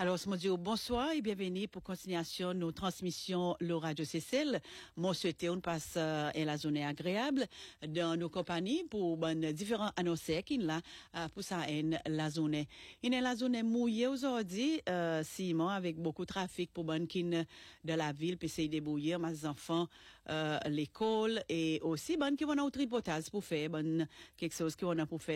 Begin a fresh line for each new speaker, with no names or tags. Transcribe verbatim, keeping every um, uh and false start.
Alors, je me dis bonsoir et bienvenue pour continuation de nos transmissions le Radio Cécile. Moi, souhaite on passe euh, la journée agréable dans nos compagnies pour ben, différents annonceurs qui là euh, pour ça en la journée. Il est la journée mouillée aujourd'hui, euh, Simon, avec beaucoup de trafic pour ben qui de la ville puis c'est débrouiller mes enfants euh, l'école et aussi ben qui vont au tripotage pour faire ben quelque chose qui vont pour faire